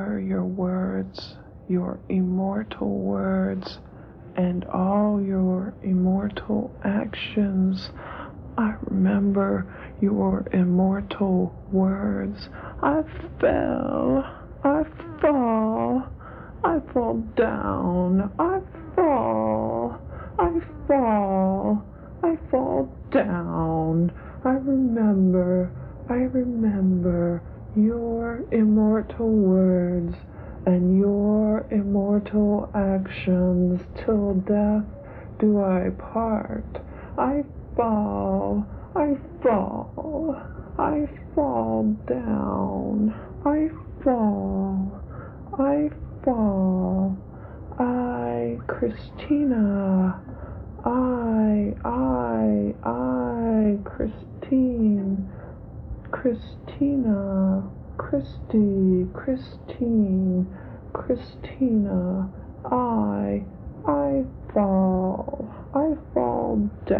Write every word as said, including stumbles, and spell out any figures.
Your words, your immortal words, and all your immortal actions. I remember your immortal words. I fell, I fall, I fall down, I fall, I fall, I fall down. I remember, I remember your immortal words and your immortal actions. Till death do I part. I fall, I fall, I fall down, I fall, I fall, I, Christina, I, I, I, Christine, Christina, Christy, Christine, Christina, I, I fall, I fall down.